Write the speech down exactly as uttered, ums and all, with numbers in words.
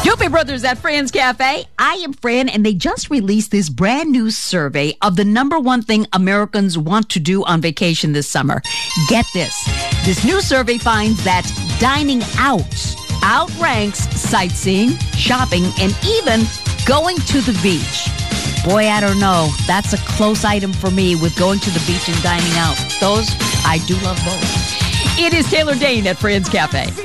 Doopy Brothers at Fran's Cafe. I am Fran, and they just released this brand new survey of the number one thing Americans want to do on vacation this summer. Get this. This new survey finds that dining out outranks sightseeing, shopping, and even going to the beach. Boy, I don't know. That's a close item for me with going to the beach and dining out. Those, I do love both. It is Taylor Dayne at Fran's Cafe.